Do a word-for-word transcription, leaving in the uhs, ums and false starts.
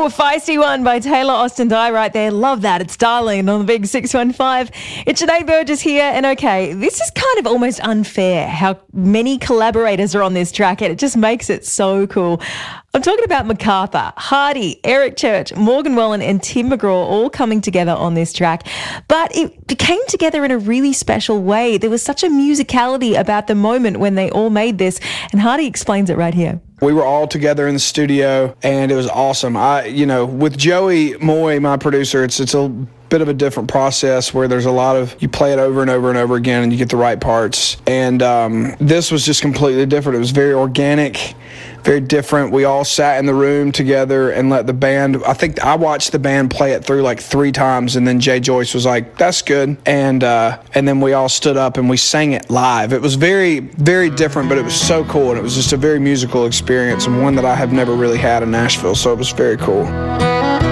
Feisty One by Taylor Austin Dye right there. Love that. It's Darling on the Big six one five. It's Sinead Burgess here. And okay, this is kind of almost unfair how many collaborators are on this track, and it just makes it so cool. I'm talking about MacArthur, Hardy, Eric Church, Morgan Wallen and Tim McGraw all coming together on this track. But it came together in a really special way. There was such a musicality about the moment when they all made this, and Hardy explains it right here. We were all together in the studio, and it was awesome. I, you know, with Joey Moy, my producer, it's it's a bit of a different process where there's a lot of, you play it over and over and over again and you get the right parts. And um, this was just completely different. It was very organic, very different. We all sat in the room together and let the band, I think I watched the band play it through like three times, and then Jay Joyce was like, that's good. And uh, and then we all stood up and we sang it live. It was very, very different, but it was so cool. And it was just a very musical experience, and one that I have never really had in Nashville. So it was very cool.